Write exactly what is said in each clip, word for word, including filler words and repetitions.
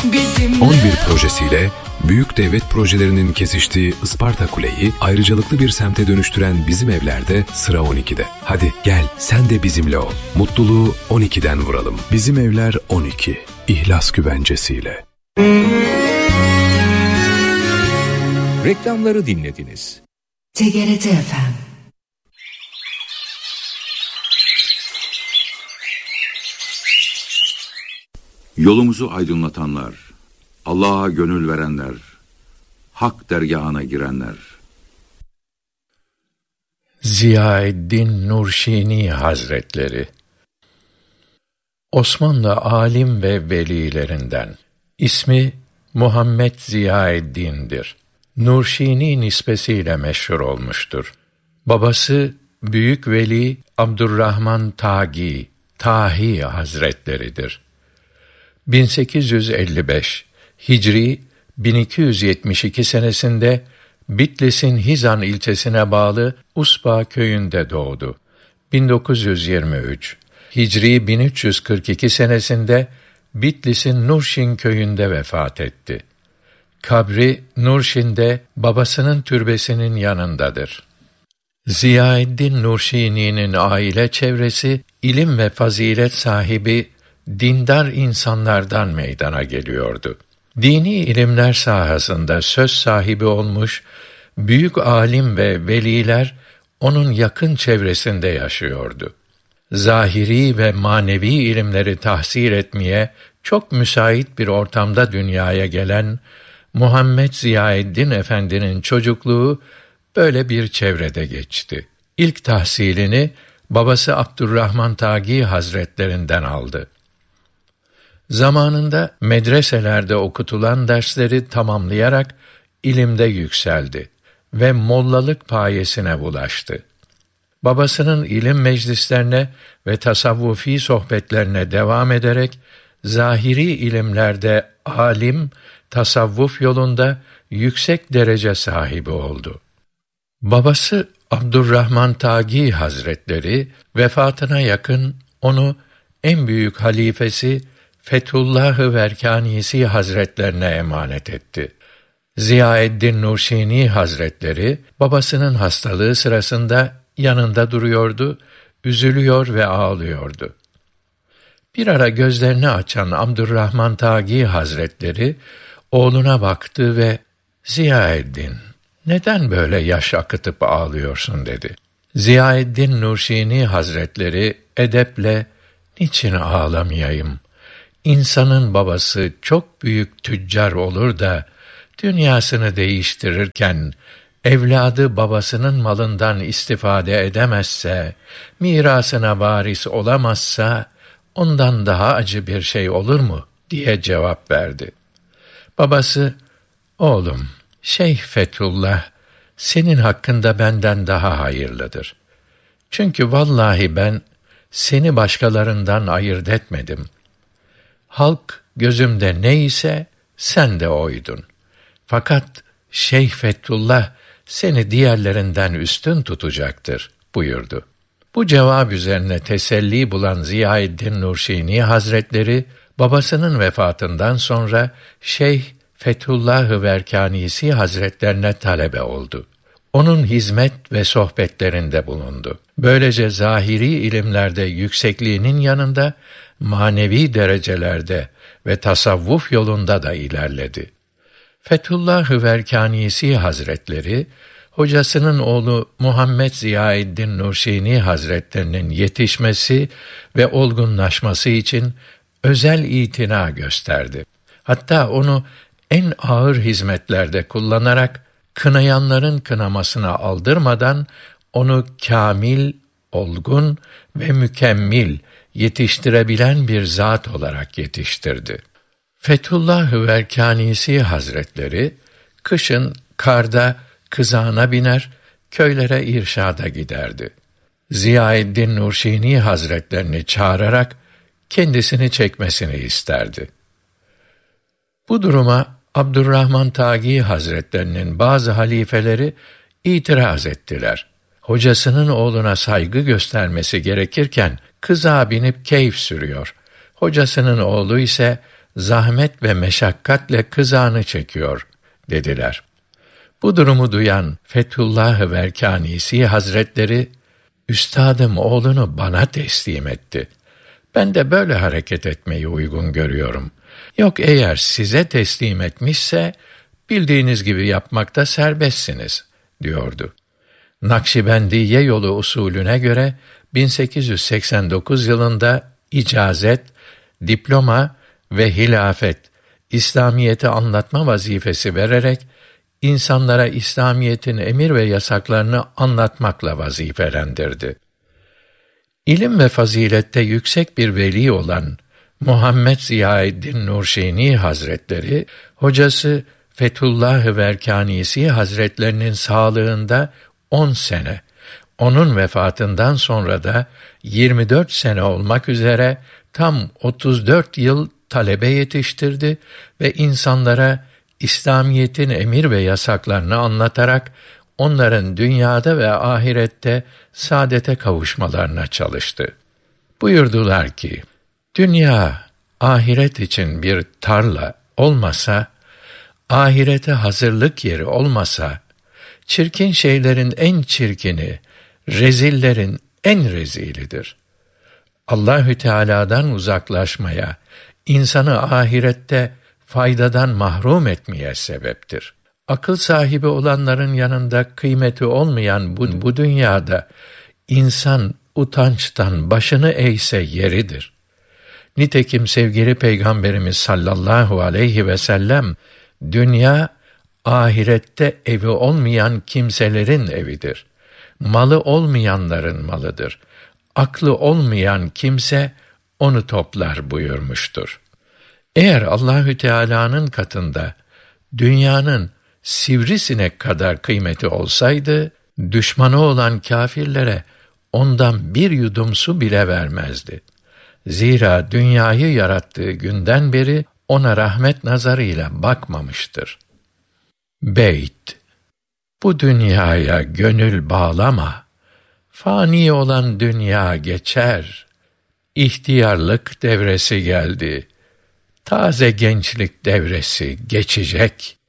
on bir projesiyle büyük devlet projelerinin kesiştiği Isparta Kule'yi ayrıcalıklı bir semte dönüştüren Bizim Evler'de sıra on ikide. Hadi gel sen de bizimle ol. Mutluluğu on ikiden vuralım. Bizim Evler on iki. İhlas güvencesiyle. Reklamları dinlediniz. T G R T F M. Yolumuzu aydınlatanlar, Allah'a gönül verenler, hak dergahına girenler. Ziyaeddin Nurşini Hazretleri Osmanlı alim ve velilerinden. İsmi Muhammed Ziyaeddin'dir. Nurşini nispesiyle meşhur olmuştur. Babası Büyük Veli Abdurrahman Tagi, Tahi Hazretleridir. bin sekiz yüz elli beş Hicri bin iki yüz yetmiş iki senesinde Bitlis'in Hizan ilçesine bağlı Usba köyünde doğdu. bin dokuz yüz yirmi üç Hicri bin üç yüz kırk iki senesinde Bitlis'in Nurşin köyünde vefat etti. Kabri Nurşin'de babasının türbesinin yanındadır. Ziyaeddin Nurşini'nin aile çevresi ilim ve fazilet sahibi dindar insanlardan meydana geliyordu. Dini ilimler sahasında söz sahibi olmuş büyük alim ve veliler onun yakın çevresinde yaşıyordu. Zahiri ve manevi ilimleri tahsil etmeye çok müsait bir ortamda dünyaya gelen Muhammed Ziyaeddin Efendi'nin çocukluğu böyle bir çevrede geçti. İlk tahsilini babası Abdurrahman Tagi Hazretlerinden aldı. Zamanında medreselerde okutulan dersleri tamamlayarak ilimde yükseldi ve mollalık payesine ulaştı. Babasının ilim meclislerine ve tasavvufi sohbetlerine devam ederek zahiri ilimlerde alim, tasavvuf yolunda yüksek derece sahibi oldu. Babası Abdurrahman Tagi Hazretleri vefatına yakın onu en büyük halifesi Fethullah-ı Verkanisi Hazretlerine emanet etti. Ziyaeddin Nurşini Hazretleri babasının hastalığı sırasında yanında duruyordu, üzülüyor ve ağlıyordu. Bir ara gözlerini açan Abdurrahman Tagi Hazretleri oğluna baktı ve "Ziyaeddin, neden böyle yaş akıtıp ağlıyorsun?" dedi. Ziyaeddin Nurşini Hazretleri edeple "Niçin ağlamayayım? İnsanın babası çok büyük tüccar olur da dünyasını değiştirirken evladı babasının malından istifade edemezse, mirasına varis olamazsa ondan daha acı bir şey olur mu?" diye cevap verdi. Babası, "Oğlum, Şeyh Fethullah senin hakkında benden daha hayırlıdır. Çünkü vallahi ben seni başkalarından ayırt etmedim. Halk gözümde neyse sen de oydun. Fakat Şeyh Fethullah seni diğerlerinden üstün tutacaktır," buyurdu. Bu cevap üzerine teselli bulan Ziyaeddin Nurşini Hazretleri, babasının vefatından sonra Şeyh Fethullah-ı Verkanisi Hazretlerine talebe oldu. Onun hizmet ve sohbetlerinde bulundu. Böylece zahiri ilimlerde yüksekliğinin yanında manevi derecelerde ve tasavvuf yolunda da ilerledi. Fethullah-ı Verkanisi Hazretleri, hocasının oğlu Muhammed Ziyaeddin Nurşini Hazretlerinin yetişmesi ve olgunlaşması için özel itina gösterdi. Hatta onu en ağır hizmetlerde kullanarak kınayanların kınamasına aldırmadan onu kâmil, olgun ve mükemmel yetiştirebilen bir zat olarak yetiştirdi. Fethullah-ı Verkanisi Hazretleri kışın karda kızağına biner, köylere irşada giderdi. Ziyaeddin Nurşini Hazretlerini çağırarak kendisini çekmesini isterdi. Bu duruma Abdurrahman Tagi Hazretlerinin bazı halifeleri itiraz ettiler. Hocasının oğluna saygı göstermesi gerekirken kızağa binip keyif sürüyor. Hocasının oğlu ise zahmet ve meşakkatle kızağını çekiyor dediler. Bu durumu duyan Fethullah Verkanisi Hazretleri, üstadım oğlunu bana teslim etti. Ben de böyle hareket etmeyi uygun görüyorum. Yok eğer size teslim etmişse, bildiğiniz gibi yapmakta serbestsiniz, diyordu. Nakşibendiye yolu usulüne göre bin sekiz yüz seksen dokuz yılında icazet, diploma ve hilafet, İslamiyet'i anlatma vazifesi vererek insanlara İslamiyet'in emir ve yasaklarını anlatmakla vazifelendirdi. İlim ve fazilette yüksek bir veli olan Muhammed Ziyaeddin Nurşini Hazretleri, hocası Fethullah Verkanisi Hazretlerinin sağlığında on sene, onun vefatından sonra da yirmi dört sene olmak üzere tam otuz dört yıl talebe yetiştirdi ve insanlara İslamiyet'in emir ve yasaklarını anlatarak onların dünyada ve ahirette saadete kavuşmalarına çalıştı. Buyurdular ki, dünya ahiret için bir tarla olmasa, ahirete hazırlık yeri olmasa, çirkin şeylerin en çirkini, rezillerin en rezilidir. Allahü Teala'dan uzaklaşmaya, insanı ahirette faydadan mahrum etmeye sebeptir. Akıl sahibi olanların yanında kıymeti olmayan bu, bu dünyada insan utançtan başını eğse yeridir. Nitekim sevgili Peygamberimiz sallallahu aleyhi ve sellem, dünya ahirette evi olmayan kimselerin evidir. Malı olmayanların malıdır. Aklı olmayan kimse onu toplar buyurmuştur. Eğer Allahü Teala'nın katında dünyanın sivrisinek kadar kıymeti olsaydı, düşmanı olan kâfirlere ondan bir yudum su bile vermezdi. Zira dünyayı yarattığı günden beri ona rahmet nazarıyla bakmamıştır. Beyt, bu dünyaya gönül bağlama, fani olan dünya geçer, ihtiyarlık devresi geldi, taze gençlik devresi geçecek.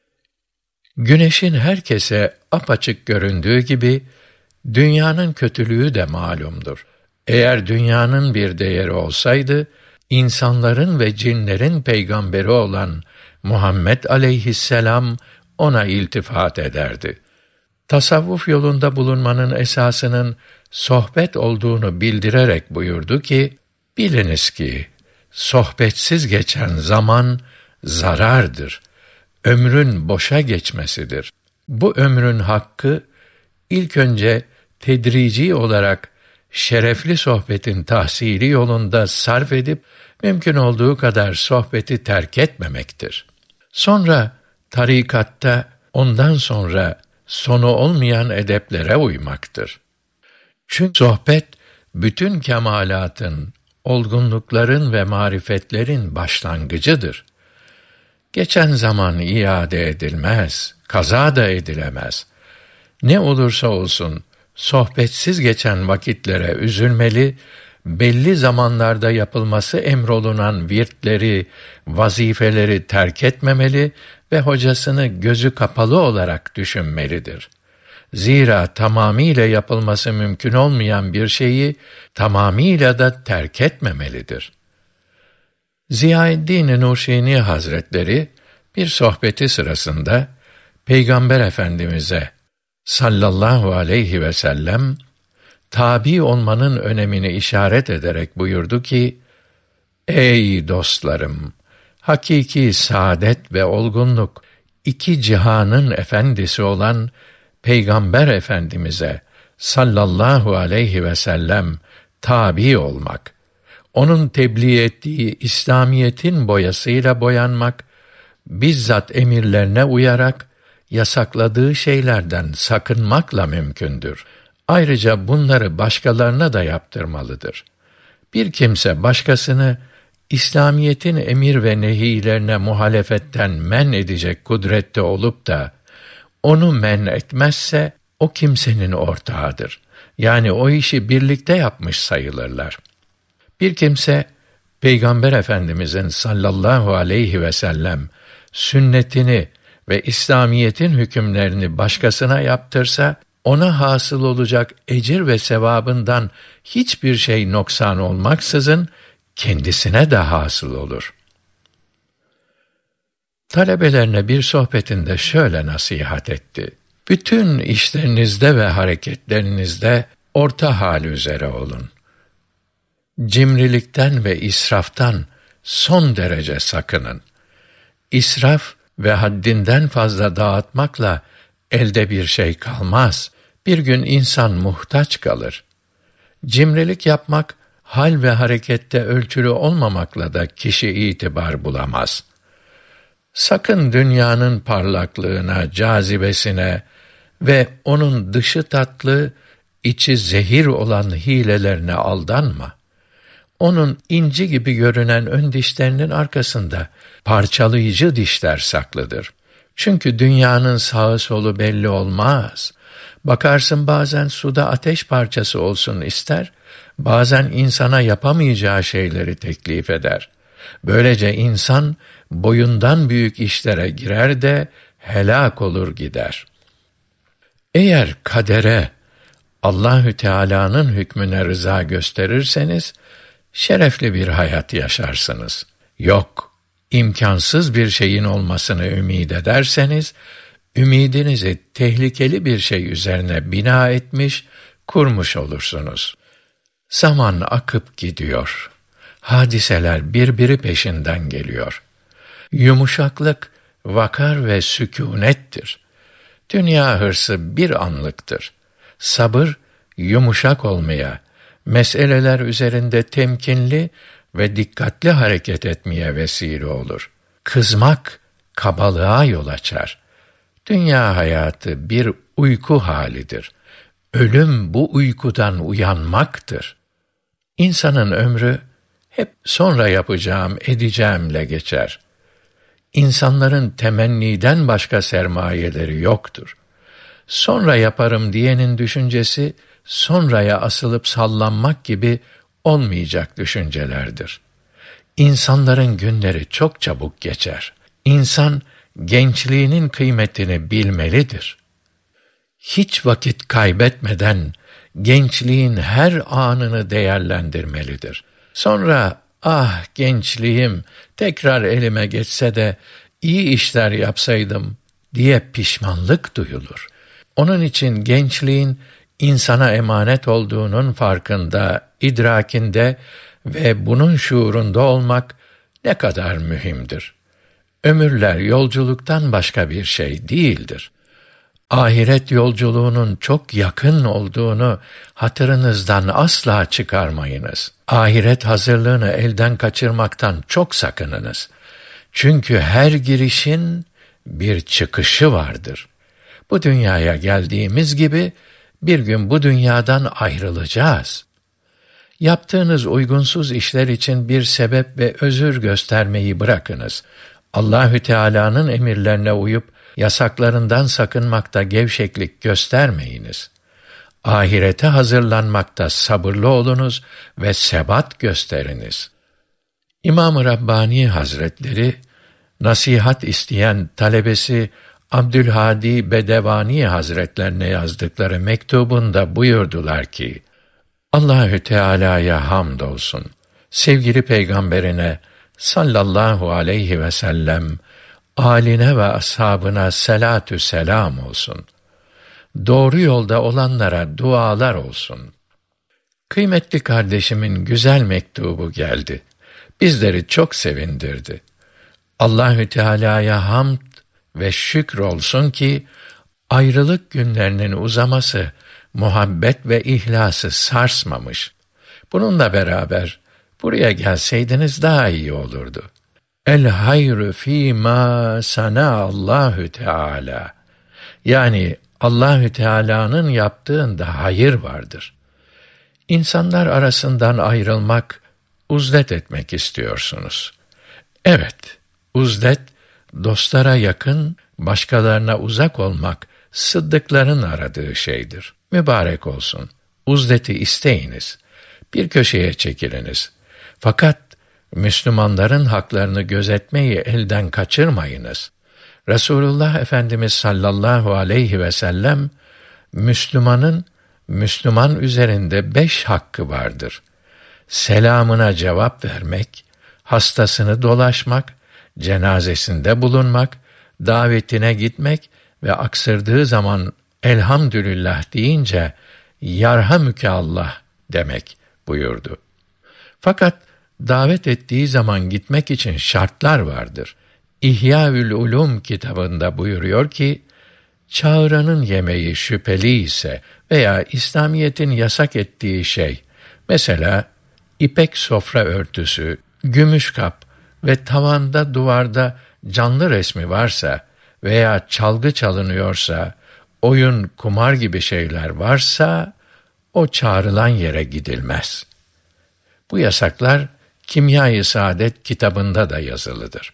Güneşin herkese apaçık göründüğü gibi, dünyanın kötülüğü de malumdur. Eğer dünyanın bir değeri olsaydı, insanların ve cinlerin peygamberi olan Muhammed aleyhisselam ona iltifat ederdi. Tasavvuf yolunda bulunmanın esasının sohbet olduğunu bildirerek buyurdu ki, biliniz ki, sohbetsiz geçen zaman zarardır. Ömrün boşa geçmesidir. Bu ömrün hakkı, ilk önce tedrici olarak şerefli sohbetin tahsili yolunda sarf edip, mümkün olduğu kadar sohbeti terk etmemektir. Sonra tarikatta ondan sonra sonu olmayan edeplere uymaktır. Çünkü sohbet, bütün kemalatın, olgunlukların ve marifetlerin başlangıcıdır. Geçen zaman iade edilmez, kaza da edilemez. Ne olursa olsun, sohbetsiz geçen vakitlere üzülmeli, belli zamanlarda yapılması emrolunan virtleri, vazifeleri terk etmemeli ve hocasını gözü kapalı olarak düşünmelidir. Zira tamamıyla yapılması mümkün olmayan bir şeyi tamamıyla da terk etmemelidir. Ziyaeddin Nurşini Hazretleri bir sohbeti sırasında Peygamber Efendimiz'e sallallahu aleyhi ve sellem tabi olmanın önemini işaret ederek buyurdu ki, ey dostlarım! Hakiki saadet ve olgunluk, iki cihanın efendisi olan Peygamber Efendimiz'e sallallahu aleyhi ve sellem tabi olmak, onun tebliğ ettiği İslamiyet'in boyasıyla boyanmak, bizzat emirlerine uyarak, yasakladığı şeylerden sakınmakla mümkündür. Ayrıca bunları başkalarına da yaptırmalıdır. Bir kimse başkasını İslamiyet'in emir ve nehilerine muhalefetten men edecek kudrette olup da onu men etmezse o kimsenin ortağıdır. Yani o işi birlikte yapmış sayılırlar. Bir kimse Peygamber Efendimizin sallallahu aleyhi ve sellem sünnetini ve İslamiyetin hükümlerini başkasına yaptırsa, ona hasıl olacak ecir ve sevabından hiçbir şey noksan olmaksızın kendisine de hasıl olur. Talebelerine bir sohbetinde şöyle nasihat etti: bütün işlerinizde ve hareketlerinizde orta hal üzere olun. Cimrilikten ve israftan son derece sakının. İsraf ve haddinden fazla dağıtmakla elde bir şey kalmaz. Bir gün insan muhtaç kalır. Cimrilik yapmak, hal ve harekette ölçülü olmamakla da kişi itibar bulamaz. Sakın dünyanın parlaklığına, cazibesine ve onun dışı tatlı, içi zehir olan hilelerine aldanma. Onun inci gibi görünen ön dişlerinin arkasında parçalayıcı dişler saklıdır. Çünkü dünyanın sağı solu belli olmaz. Bakarsın bazen suda ateş parçası olsun ister, bazen insana yapamayacağı şeyleri teklif eder. Böylece insan boyundan büyük işlere girer de helak olur gider. Eğer kadere, Allahü Teala'nın hükmüne rıza gösterirseniz, şerefli bir hayat yaşarsınız. Yok, imkansız bir şeyin olmasını ümid ederseniz, ümidinizi tehlikeli bir şey üzerine bina etmiş, kurmuş olursunuz. Zaman akıp gidiyor. Hadiseler birbiri peşinden geliyor. Yumuşaklık, vakar ve sükûnettir. Dünya hırsı bir anlıktır. Sabır, yumuşak olmaya, meseleler üzerinde temkinli ve dikkatli hareket etmeye vesile olur. Kızmak, kabalığa yol açar. Dünya hayatı bir uyku halidir. Ölüm bu uykudan uyanmaktır. İnsanın ömrü hep sonra yapacağım, edeceğimle geçer. İnsanların temenniden başka sermayeleri yoktur. Sonra yaparım diyenin düşüncesi, sonraya asılıp sallanmak gibi olmayacak düşüncelerdir. İnsanların günleri çok çabuk geçer. İnsan, gençliğinin kıymetini bilmelidir. Hiç vakit kaybetmeden gençliğin her anını değerlendirmelidir. Sonra, ah gençliğim tekrar elime geçse de iyi işler yapsaydım diye pişmanlık duyulur. Onun için gençliğin insana emanet olduğunun farkında, idrakinde ve bunun şuurunda olmak ne kadar mühimdir. Ömürler yolculuktan başka bir şey değildir. Ahiret yolculuğunun çok yakın olduğunu hatırınızdan asla çıkarmayınız. Ahiret hazırlığını elden kaçırmaktan çok sakınınız. Çünkü her girişin bir çıkışı vardır. Bu dünyaya geldiğimiz gibi bir gün bu dünyadan ayrılacağız. Yaptığınız uygunsuz işler için bir sebep ve özür göstermeyi bırakınız. Allahü Teala'nın emirlerine uyup yasaklarından sakınmakta gevşeklik göstermeyiniz. Ahirete hazırlanmakta sabırlı olunuz ve sebat gösteriniz. İmam-ı Rabbani Hazretleri, nasihat isteyen talebesi Abdülhadi Bedevani Hazretlerine yazdıkları mektubunda buyurdular ki, Allahü Teala'ya hamdolsun. Sevgili Peygamberine sallallahu aleyhi ve sellem, âline ve ashabına selatü selam olsun. Doğru yolda olanlara dualar olsun. Kıymetli kardeşimin güzel mektubu geldi. Bizleri çok sevindirdi. Allahü Teala'ya hamd ve şükür olsun ki ayrılık günlerinin uzaması muhabbet ve ihlası sarsmamış. Bununla beraber buraya gelseydiniz daha iyi olurdu. El hayru fîmâ sana Allahü Teala. Yani Allahü Teala'nın yaptığında hayır vardır. İnsanlar arasından ayrılmak, uzlet etmek istiyorsunuz. Evet, uzlet, dostlara yakın, başkalarına uzak olmak, sıddıkların aradığı şeydir. Mübarek olsun. Uzleti isteyiniz. Bir köşeye çekiliniz. Fakat Müslümanların haklarını gözetmeyi elden kaçırmayınız. Resulullah Efendimiz sallallahu aleyhi ve sellem, Müslümanın, Müslüman üzerinde beş hakkı vardır. Selamına cevap vermek, hastasını dolaşmak, cenazesinde bulunmak, davetine gitmek ve aksırdığı zaman elhamdülillah deyince yarhamüke Allah demek buyurdu. Fakat davet ettiği zaman gitmek için şartlar vardır. İhyaül Ulum kitabında buyuruyor ki, çağıranın yemeği şüpheli ise veya İslamiyet'in yasak ettiği şey, mesela ipek sofra örtüsü, gümüş kap ve tavanda duvarda canlı resmi varsa veya çalgı çalınıyorsa, oyun, kumar gibi şeyler varsa, o çağrılan yere gidilmez. Bu yasaklar Kimya-i Saadet kitabında da yazılıdır.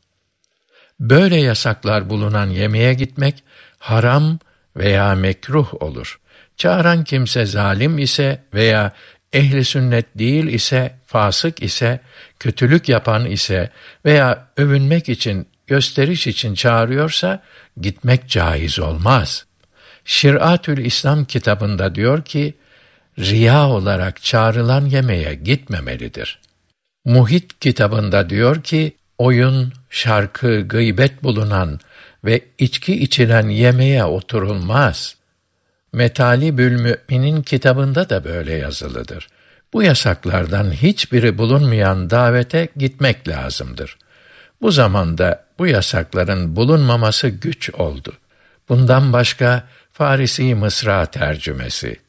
Böyle yasaklar bulunan yemeğe gitmek haram veya mekruh olur. Çağıran kimse zalim ise veya ehli sünnet değil ise, fasık ise, kötülük yapan ise veya övünmek için, gösteriş için çağırıyorsa gitmek caiz olmaz. Şir'atül İslam kitabında diyor ki, riya olarak çağrılan yemeğe gitmemelidir. Muhit kitabında diyor ki, oyun, şarkı, gıybet bulunan ve içki içilen yemeğe oturulmaz. Metalibül Mü'minin kitabında da böyle yazılıdır. Bu yasaklardan hiçbiri bulunmayan davete gitmek lazımdır. Bu zamanda bu yasakların bulunmaması güç oldu. Bundan başka Farisi Mısra tercümesi: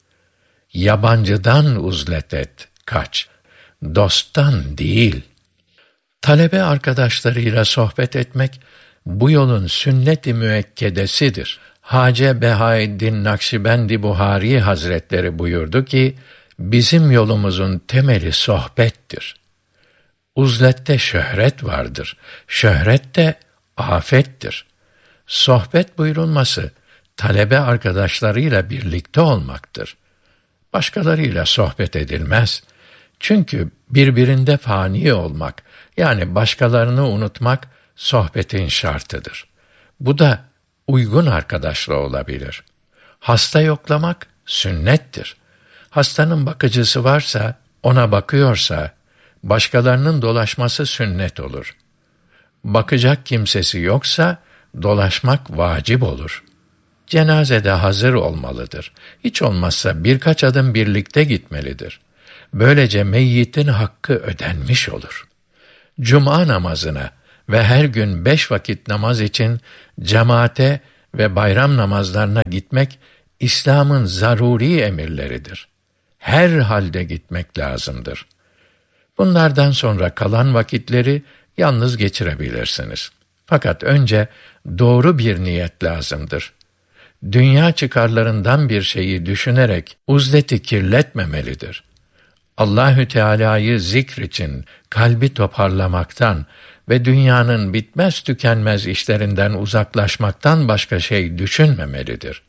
yabancıdan uzlet et, kaç, dosttan değil. Talebe arkadaşlarıyla sohbet etmek, bu yolun sünnet-i müekkedesidir. Hace Behaeddin Nakşibendi Buhari Hazretleri buyurdu ki, bizim yolumuzun temeli sohbettir. Uzlette şöhret vardır, şöhret de afettir. Sohbet buyurulması, talebe arkadaşlarıyla birlikte olmaktır. Başkalarıyla sohbet edilmez. Çünkü birbirinde fani olmak, yani başkalarını unutmak, sohbetin şartıdır. Bu da uygun arkadaşla olabilir. Hasta yoklamak sünnettir. Hastanın bakıcısı varsa, ona bakıyorsa, başkalarının dolaşması sünnet olur. Bakacak kimsesi yoksa, dolaşmak vacip olur. Cenazede hazır olmalıdır. Hiç olmazsa birkaç adım birlikte gitmelidir. Böylece meyyitin hakkı ödenmiş olur. Cuma namazına ve her gün beş vakit namaz için cemaate ve bayram namazlarına gitmek, İslam'ın zaruri emirleridir. Her halde gitmek lazımdır. Bunlardan sonra kalan vakitleri yalnız geçirebilirsiniz. Fakat önce doğru bir niyet lazımdır. Dünya çıkarlarından bir şeyi düşünerek uzleti kirletmemelidir. Allahü Teala'yı zikr için kalbi toparlamaktan ve dünyanın bitmez tükenmez işlerinden uzaklaşmaktan başka şey düşünmemelidir.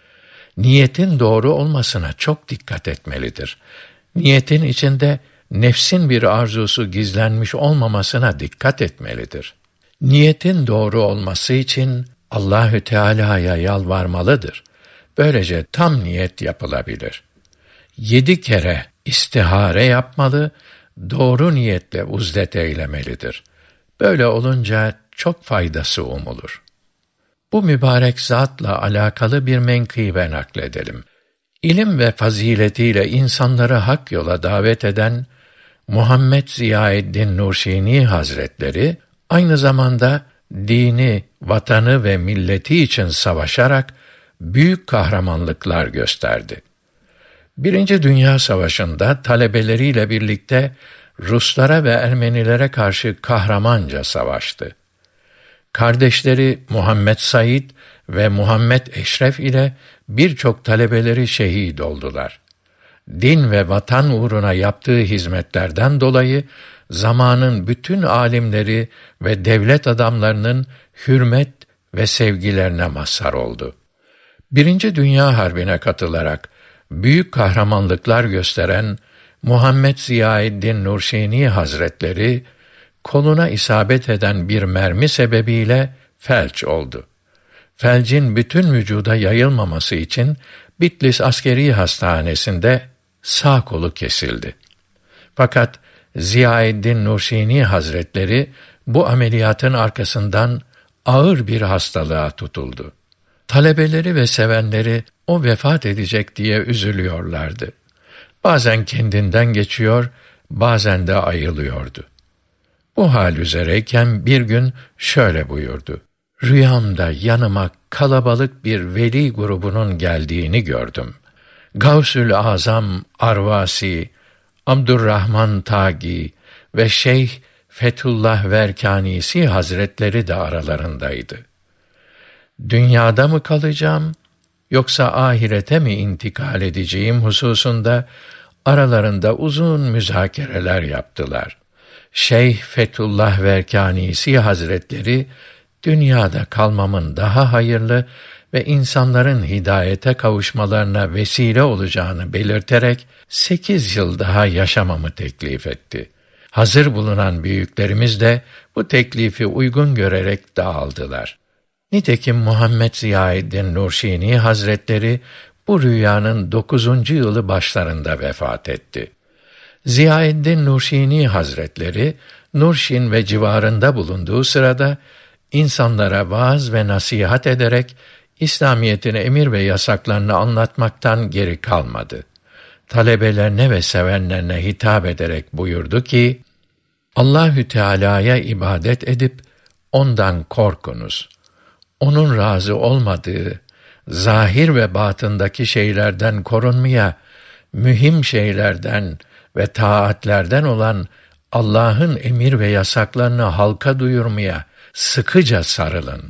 Niyetin doğru olmasına çok dikkat etmelidir. Niyetin içinde nefsin bir arzusu gizlenmiş olmamasına dikkat etmelidir. Niyetin doğru olması için Allahü Teala'ya yalvarmalıdır. Böylece tam niyet yapılabilir. Yedi kere istihare yapmalı, doğru niyetle uzlet eylemelidir. Böyle olunca çok faydası umulur. Bu mübarek zatla alakalı bir menkıbe nakledelim. İlim ve faziletiyle insanları hak yola davet eden Muhammed Ziyaeddin Nurşini Hazretleri, aynı zamanda dini, vatanı ve milleti için savaşarak büyük kahramanlıklar gösterdi. Birinci Dünya Savaşı'nda talebeleriyle birlikte Ruslara ve Ermenilere karşı kahramanca savaştı. Kardeşleri Muhammed Said ve Muhammed Eşref ile birçok talebeleri şehit oldular. Din ve vatan uğruna yaptığı hizmetlerden dolayı zamanın bütün alimleri ve devlet adamlarının hürmet ve sevgilerine mazhar oldu. Birinci Dünya Harbi'ne katılarak büyük kahramanlıklar gösteren Muhammed Ziyaeddin Nurşini Hazretleri, koluna isabet eden bir mermi sebebiyle felç oldu. Felcin bütün vücuda yayılmaması için Bitlis Askeri Hastanesi'nde sağ kolu kesildi. Fakat Ziyaeddin Nurşini Hazretleri bu ameliyatın arkasından ağır bir hastalığa tutuldu. Talebeleri ve sevenleri o vefat edecek diye üzülüyorlardı. Bazen kendinden geçiyor, bazen de ayılıyordu. Bu hal üzereyken bir gün şöyle buyurdu: Rüyamda yanıma kalabalık bir veli grubunun geldiğini gördüm. Gavsül Azam Arvasi, Abdurrahman Tagi ve Şeyh Fethullah Verkanisi Hazretleri de aralarındaydı. Dünyada mı kalacağım, yoksa ahirete mi intikal edeceğim hususunda aralarında uzun müzakereler yaptılar. Şeyh Fethullah Verkanisi Hazretleri, dünyada kalmamın daha hayırlı ve insanların hidayete kavuşmalarına vesile olacağını belirterek sekiz yıl daha yaşamamı teklif etti. Hazır bulunan büyüklerimiz de bu teklifi uygun görerek dağıldılar. Nitekim Muhammed Ziyaeddin Nurşini Hazretleri bu rüyanın dokuzuncu yılı başlarında vefat etti. Ziyaeddin Nurşini Hazretleri, Nurşin ve civarında bulunduğu sırada insanlara vaaz ve nasihat ederek İslamiyet'in emir ve yasaklarını anlatmaktan geri kalmadı. Talebelerine ve sevenlerine hitap ederek buyurdu ki, Allahü Teala'ya ibadet edip ondan korkunuz. Onun razı olmadığı zahir ve batındaki şeylerden korunmaya, mühim şeylerden ve taatlerden olan Allah'ın emir ve yasaklarını halka duyurmaya sıkıca sarılın.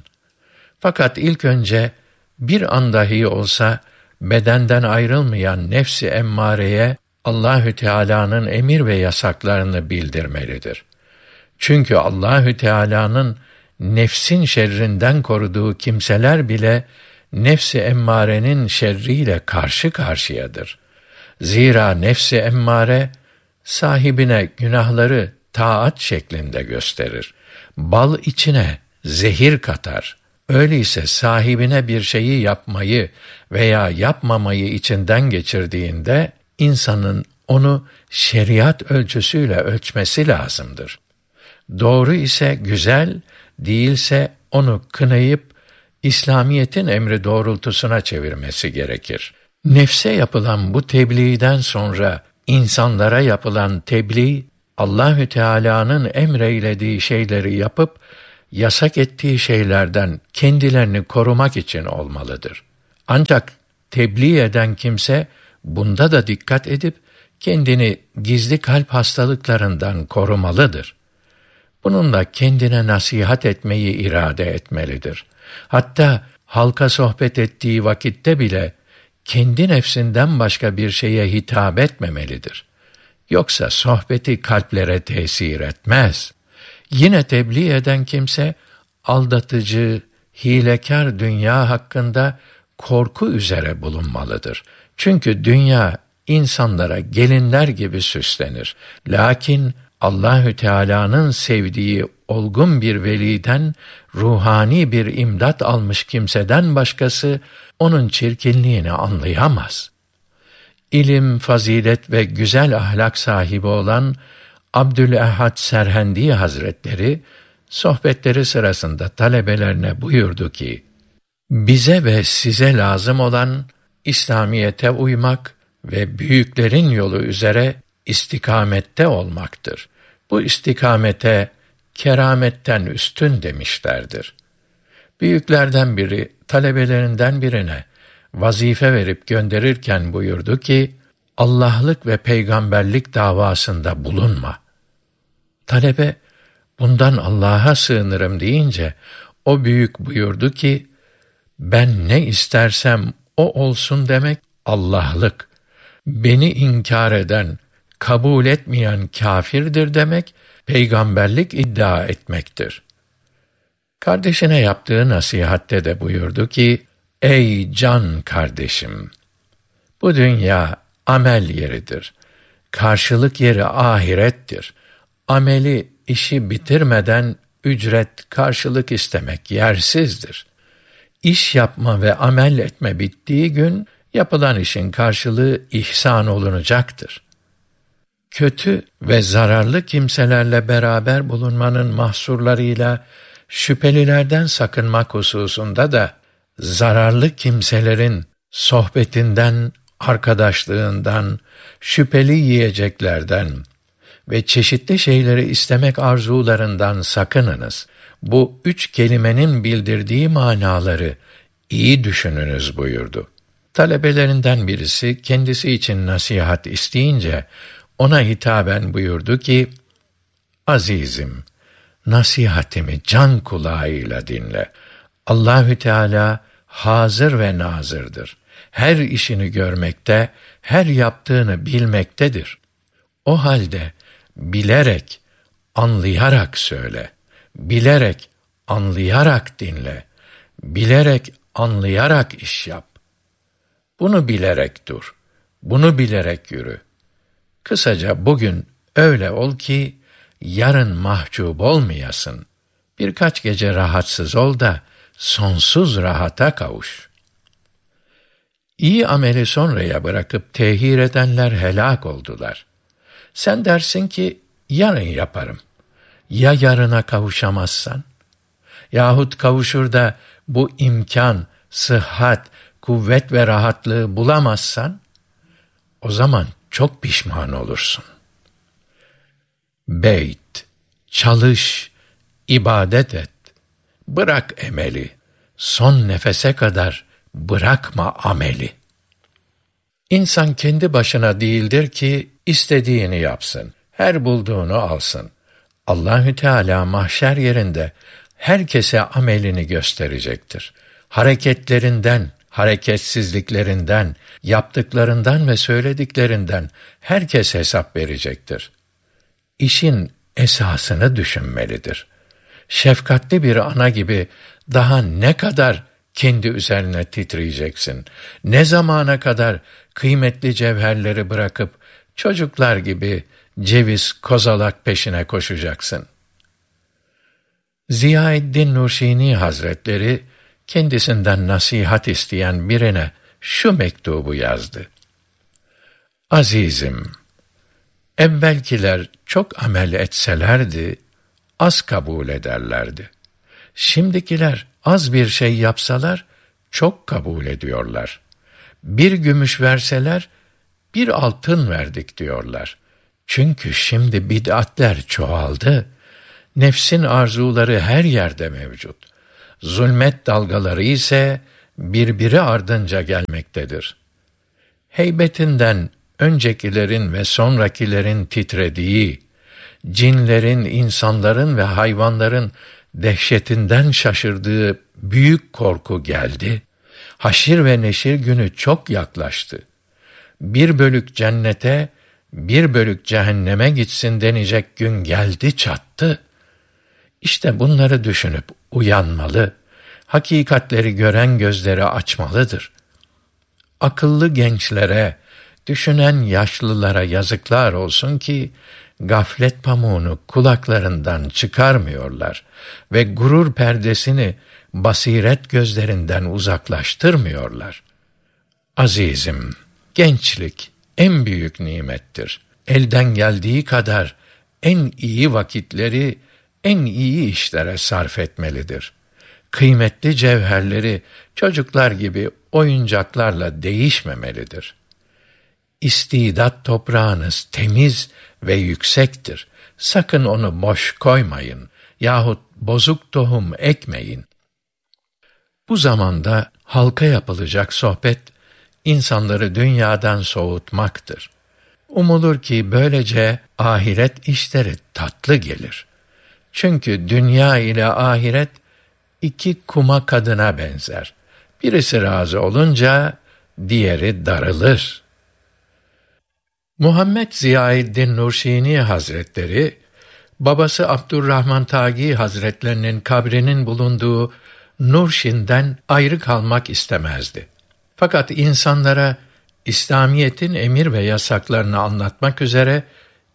Fakat ilk önce bir an dahi olsa bedenden ayrılmayan nefsi emmareye Allahü Teala'nın emir ve yasaklarını bildirmelidir. Çünkü Allahü Teala'nın nefsin şerrinden koruduğu kimseler bile nefsi emmarenin şerriyle karşı karşıyadır. Zira nefsi emmare sahibine günahları taat şeklinde gösterir. Bal içine zehir katar. Öyleyse sahibine bir şeyi yapmayı veya yapmamayı içinden geçirdiğinde insanın onu şeriat ölçüsüyle ölçmesi lazımdır. Doğru ise güzel, değilse onu kınayıp İslamiyet'in emri doğrultusuna çevirmesi gerekir. Nefse yapılan bu tebliğden sonra insanlara yapılan tebliğ, Allahü Teala'nın emreylediği şeyleri yapıp yasak ettiği şeylerden kendilerini korumak için olmalıdır. Ancak tebliğ eden kimse bunda da dikkat edip kendini gizli kalp hastalıklarından korumalıdır. Bununla kendine nasihat etmeyi irade etmelidir. Hatta halka sohbet ettiği vakitte bile kendi nefsinden başka bir şeye hitap etmemelidir. Yoksa sohbeti kalplere tesir etmez. Yine tebliğ eden kimse aldatıcı, hilekâr dünya hakkında korku üzere bulunmalıdır. Çünkü dünya insanlara gelinler gibi süslenir. Lakin Allahü Teala'nın sevdiği olgun bir veliden, ruhani bir imdat almış kimseden başkası onun çirkinliğini anlayamaz. İlim, fazilet ve güzel ahlak sahibi olan Abdülehad Serhendi Hazretleri sohbetleri sırasında talebelerine buyurdu ki, bize ve size lazım olan İslamiyete uymak ve büyüklerin yolu üzere istikamette olmaktır. Bu istikamete kerametten üstün demişlerdir. Büyüklerden biri talebelerinden birine vazife verip gönderirken buyurdu ki, Allah'lık ve peygamberlik davasında bulunma. Talebe, bundan Allah'a sığınırım deyince, o büyük buyurdu ki, ben ne istersem o olsun demek Allah'lık. Beni inkar eden, kabul etmeyen kâfirdir demek, peygamberlik iddia etmektir. Kardeşine yaptığı nasihatte de buyurdu ki, ey can kardeşim! Bu dünya amel yeridir. Karşılık yeri ahirettir. Ameli işi bitirmeden ücret, karşılık istemek yersizdir. İş yapma ve amel etme bittiği gün, yapılan işin karşılığı ihsan olunacaktır. Kötü ve zararlı kimselerle beraber bulunmanın mahsurlarıyla şüphelilerden sakınmak hususunda da zararlı kimselerin sohbetinden, arkadaşlığından, şüpheli yiyeceklerden ve çeşitli şeyleri istemek arzularından sakınınız. Bu üç kelimenin bildirdiği manaları iyi düşününüz buyurdu. Talebelerinden birisi kendisi için nasihat isteyince ona hitaben buyurdu ki, azizim, nasihatimi can kulağıyla dinle. Allahü Teala hazır ve nazırdır. Her işini görmekte, her yaptığını bilmektedir. O halde bilerek, anlayarak söyle. Bilerek, anlayarak dinle. Bilerek, anlayarak iş yap. Bunu bilerek dur. Bunu bilerek yürü. Kısaca bugün öyle ol ki yarın mahcup olmayasın. Birkaç gece rahatsız ol da sonsuz rahata kavuş. İyi ameli sonraya bırakıp tehir edenler helak oldular. Sen dersin ki yarın yaparım. Ya yarına kavuşamazsan? Yahut kavuşur da bu imkan, sıhhat, kuvvet ve rahatlığı bulamazsan? O zaman çok pişman olursun. Beyt, çalış, ibadet et, bırak emeli, son nefese kadar bırakma ameli. İnsan kendi başına değildir ki istediğini yapsın, her bulduğunu alsın. Allahü Teala mahşer yerinde herkese amelini gösterecektir. Hareketlerinden, hareketsizliklerinden, yaptıklarından ve söylediklerinden herkes hesap verecektir. İşin esasını düşünmelidir. Şefkatli bir ana gibi daha ne kadar kendi üzerine titreyeceksin? Ne zamana kadar kıymetli cevherleri bırakıp çocuklar gibi ceviz, kozalak peşine koşacaksın? Ziyaeddin Nurşini Hazretleri kendisinden nasihat isteyen birine şu mektubu yazdı. Azizim, evvelkiler çok amel etselerdi, az kabul ederlerdi. Şimdikiler az bir şey yapsalar, çok kabul ediyorlar. Bir gümüş verseler, bir altın verdik diyorlar. Çünkü şimdi bid'atler çoğaldı. Nefsin arzuları her yerde mevcut. Zulmet dalgaları ise birbiri ardınca gelmektedir. Heybetinden öncekilerin ve sonrakilerin titrediği, cinlerin, insanların ve hayvanların dehşetinden şaşırdığı büyük korku geldi. Haşir ve neşir günü çok yaklaştı. Bir bölük cennete, bir bölük cehenneme gitsin denecek gün geldi çattı. İşte bunları düşünüp uyanmalı, hakikatleri gören gözleri açmalıdır. Akıllı gençlere, düşünen yaşlılara yazıklar olsun ki, gaflet pamuğunu kulaklarından çıkarmıyorlar ve gurur perdesini basiret gözlerinden uzaklaştırmıyorlar. Azizim, gençlik en büyük nimettir. Elden geldiği kadar en iyi vakitleri en iyi işlere sarf etmelidir. Kıymetli cevherleri çocuklar gibi oyuncaklarla değişmemelidir. İstidat toprağınız temiz ve yüksektir. Sakın onu boş koymayın yahut bozuk tohum ekmeyin. Bu zamanda halka yapılacak sohbet, insanları dünyadan soğutmaktır. Umulur ki böylece ahiret işleri tatlı gelir. Çünkü dünya ile ahiret iki kuma kadına benzer. Birisi razı olunca diğeri darılır. Muhammed Ziyaeddin Nurşini Hazretleri, babası Abdurrahman Tâgî Hazretlerinin kabrinin bulunduğu Nurşin'den ayrı kalmak istemezdi. Fakat insanlara İslamiyet'in emir ve yasaklarını anlatmak üzere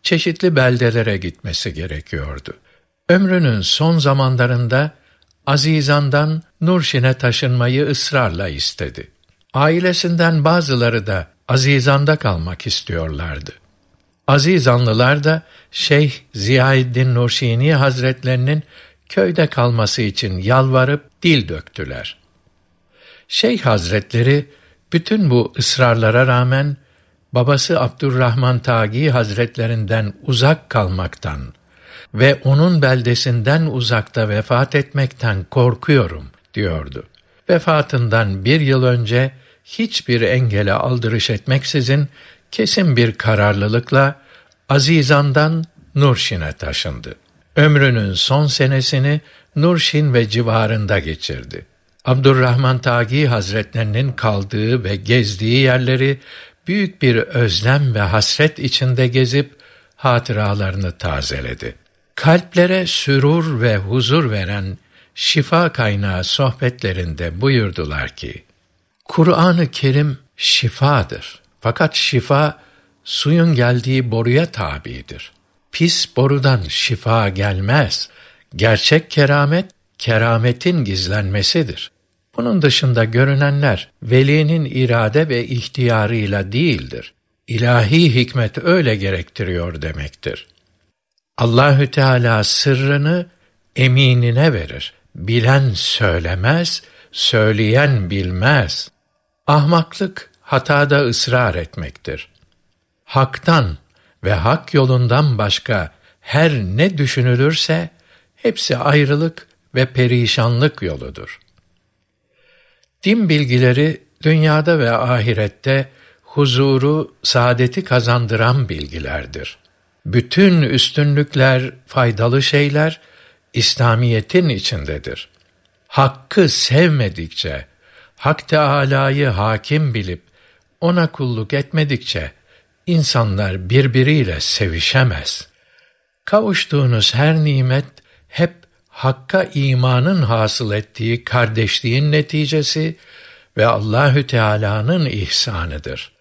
çeşitli beldelere gitmesi gerekiyordu. Ömrünün son zamanlarında Azizan'dan Nurşin'e taşınmayı ısrarla istedi. Ailesinden bazıları da Azizan'da kalmak istiyorlardı. Azizanlılar da Şeyh Ziyaeddin Nurşini Hazretlerinin köyde kalması için yalvarıp dil döktüler. Şeyh Hazretleri bütün bu ısrarlara rağmen babası Abdurrahman Tagi Hazretlerinden uzak kalmaktan ve onun beldesinden uzakta vefat etmekten korkuyorum diyordu. Vefatından bir yıl önce hiçbir engele aldırış etmeksizin kesin bir kararlılıkla Azizan'dan Nurşin'e taşındı. Ömrünün son senesini Nurşin ve civarında geçirdi. Abdurrahman Tagi Hazretlerinin kaldığı ve gezdiği yerleri büyük bir özlem ve hasret içinde gezip hatıralarını tazeledi. Kalplere sürur ve huzur veren şifa kaynağı sohbetlerinde buyurdular ki, Kur'an-ı Kerim şifadır. Fakat şifa suyun geldiği boruya tabidir. Pis borudan şifa gelmez. Gerçek keramet, kerametin gizlenmesidir. Bunun dışında görünenler, velinin irade ve ihtiyarıyla değildir. İlahi hikmet öyle gerektiriyor demektir. Allahü Teala sırrını eminine verir. Bilen söylemez, söyleyen bilmez. Ahmaklık hatada ısrar etmektir. Hak'tan ve hak yolundan başka her ne düşünülürse hepsi ayrılık ve perişanlık yoludur. Din bilgileri dünyada ve ahirette huzuru, saadeti kazandıran bilgilerdir. Bütün üstünlükler, faydalı şeyler İslamiyet'in içindedir. Hakkı sevmedikçe, Hak Teâlâ'yı hakim bilip ona kulluk etmedikçe insanlar birbiriyle sevişemez. Kavuştuğunuz her nimet hep Hakk'a imanın hasıl ettiği kardeşliğin neticesi ve Allahü Teala'nın ihsanıdır.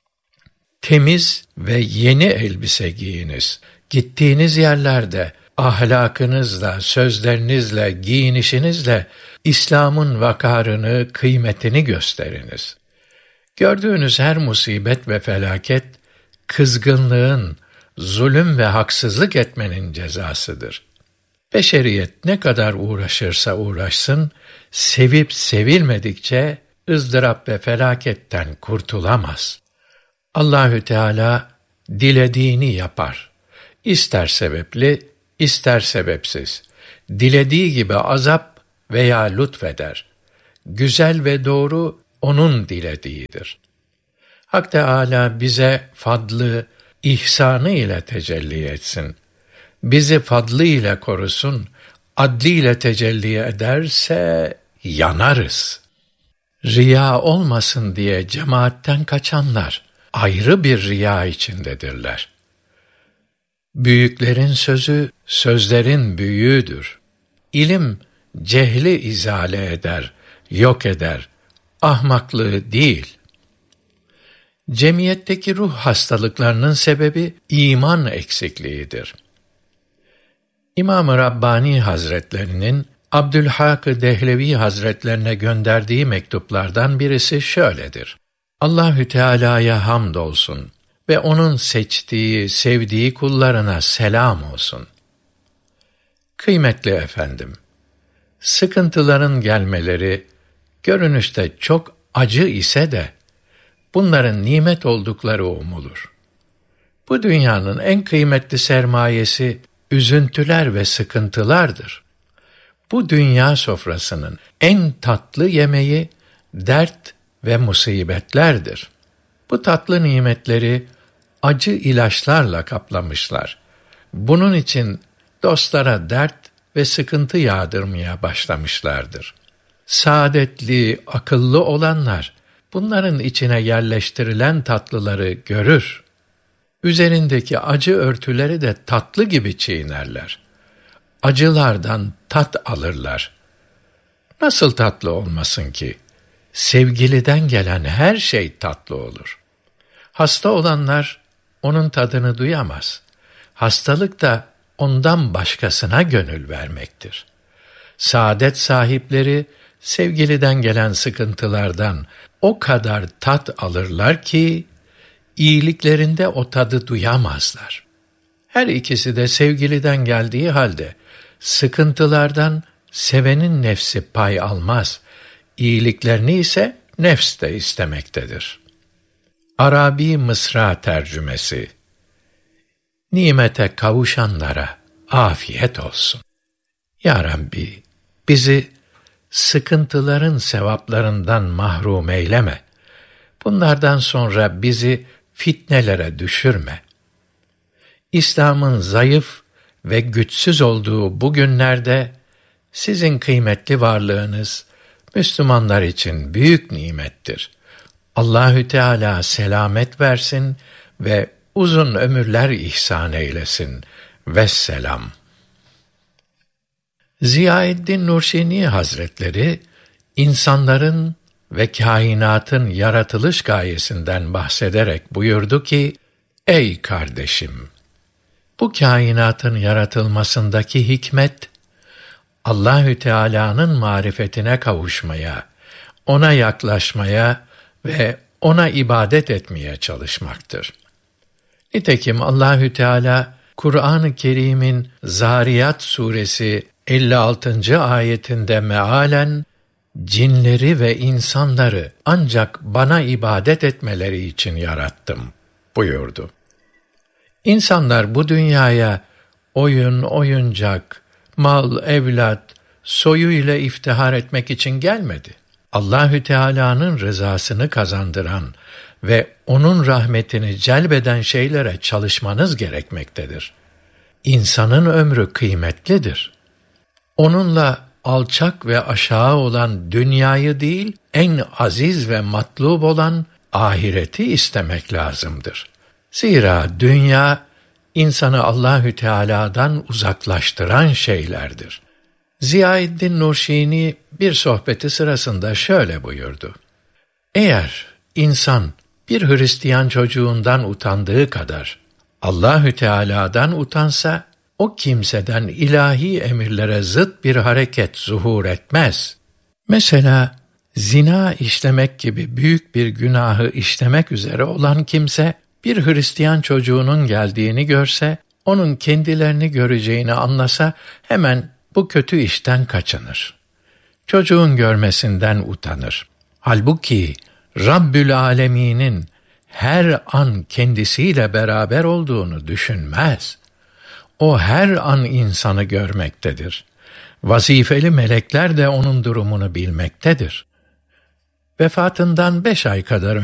Temiz ve yeni elbise giyiniz. Gittiğiniz yerlerde ahlakınızla, sözlerinizle, giyinişinizle İslam'ın vakarını, kıymetini gösteriniz. Gördüğünüz her musibet ve felaket, kızgınlığın, zulüm ve haksızlık etmenin cezasıdır. Beşeriyet ne kadar uğraşırsa uğraşsın, sevip sevilmedikçe ızdırap ve felaketten kurtulamaz. Allahü Teala dilediğini yapar. İster sebepli, ister sebepsiz. Dilediği gibi azap veya lütfeder. Güzel ve doğru onun dilediğidir. Hak Teâlâ bize fadlı, ihsanı ile tecelli etsin. Bizi fadlı ile korusun, adli ile tecelli ederse yanarız. Riya olmasın diye cemaatten kaçanlar ayrı bir riya içindedirler. Büyüklerin sözü, sözlerin büyüğüdür. İlim, cehli izale eder, yok eder, ahmaklığı değil. Cemiyetteki ruh hastalıklarının sebebi iman eksikliğidir. İmam-ı Rabbani Hazretlerinin Abdülhak-ı Dehlevi Hazretlerine gönderdiği mektuplardan birisi şöyledir. Allahü Teala'ya hamdolsun ve onun seçtiği, sevdiği kullarına selam olsun. Kıymetli efendim, sıkıntıların gelmeleri görünüşte çok acı ise de bunların nimet oldukları umulur. Bu dünyanın en kıymetli sermayesi üzüntüler ve sıkıntılardır. Bu dünya sofrasının en tatlı yemeği dert ve musibetlerdir. Bu tatlı nimetleri acı ilaçlarla kaplamışlar. Bunun için dostlara dert ve sıkıntı yağdırmaya başlamışlardır. Saadetli, akıllı olanlar bunların içine yerleştirilen tatlıları görür. Üzerindeki acı örtüleri de tatlı gibi çiğnerler. Acılardan tat alırlar. Nasıl tatlı olmasın ki? Sevgiliden gelen her şey tatlı olur. Hasta olanlar onun tadını duyamaz. hastalık da ondan başkasına gönül vermektir. Saadet sahipleri sevgiliden gelen sıkıntılardan o kadar tat alırlar ki iyiliklerinde o tadı duyamazlar. Her ikisi de sevgiliden geldiği halde sıkıntılardan sevenin nefsi pay almaz, iyiliklerini ise nefs de istemektedir. Arabi Mısra tercümesi: Nimete kavuşanlara afiyet olsun. Ya Rabbi, bizi sıkıntıların sevaplarından mahrum eyleme. Bunlardan sonra bizi fitnelere düşürme. İslam'ın zayıf ve güçsüz olduğu bu günlerde sizin kıymetli varlığınız Müslümanlar için büyük nimettir. Allahü Teala selamet versin ve uzun ömürler ihsan eylesin. Vesselam. Ziyaeddin Nurşini Hazretleri, insanların ve kainatın yaratılış gayesinden bahsederek buyurdu ki, ey kardeşim! Bu kainatın yaratılmasındaki hikmet, Allahü Teala'nın marifetine kavuşmaya, ona yaklaşmaya ve ona ibadet etmeye çalışmaktır. Nitekim Allahü Teala Kur'an-ı Kerim'in Zariyat suresi elli altıncı ayetinde mealen cinleri ve insanları ancak bana ibadet etmeleri için yarattım buyurdu. İnsanlar bu dünyaya oyun, oyuncak, mal, evlat, soyu ile iftihar etmek için gelmedi. Allahü Teala'nın rızasını kazandıran ve onun rahmetini celbeden şeylere çalışmanız gerekmektedir. İnsanın ömrü kıymetlidir. Onunla alçak ve aşağı olan dünyayı değil, en aziz ve matlub olan ahireti istemek lazımdır. Zira dünya, insanı Allahü Teala'dan uzaklaştıran şeylerdir. Ziyaeddin Nurşini bir sohbeti sırasında şöyle buyurdu: Eğer insan bir Hristiyan çocuğundan utandığı kadar Allahü Teala'dan utansa, o kimseden ilahi emirlere zıt bir hareket zuhur etmez. Mesela zina işlemek gibi büyük bir günahı işlemek üzere olan kimse, bir Hristiyan çocuğunun geldiğini görse, onun kendilerini göreceğini anlasa, hemen bu kötü işten kaçınır. Çocuğun görmesinden utanır. Halbuki Rabbül Alemin'in her an kendisiyle beraber olduğunu düşünmez. O her an insanı görmektedir. Vazifeli melekler de onun durumunu bilmektedir. Vefatından beş ay kadar